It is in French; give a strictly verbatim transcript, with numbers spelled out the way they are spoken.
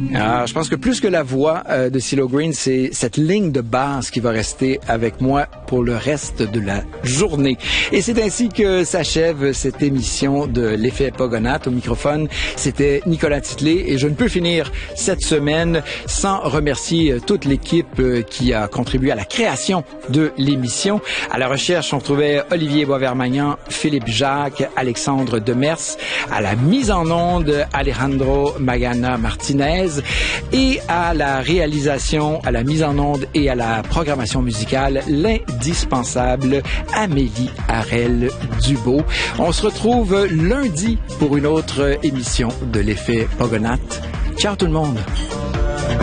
Alors, je pense que plus que la voix euh, de CeeLo Green, c'est cette ligne de basse qui va rester avec moi pour le reste de la journée. Et c'est ainsi que s'achève cette émission de l'Effet Pogonath. Au microphone, c'était Nicolas Titley et je ne peux finir cette semaine sans remercier toute l'équipe qui a contribué à la création de l'émission. À la recherche, on trouvait Olivier Boisvermagnan, Philippe Jacques, Alexandre Demers. À la mise en onde, Alejandro Magana Martinez. Et à la réalisation, à la mise en onde et à la programmation musicale, l'indispensable Amélie Harel-Dubo. On se retrouve lundi pour une autre émission de l'Effet Pogonath. Ciao tout le monde!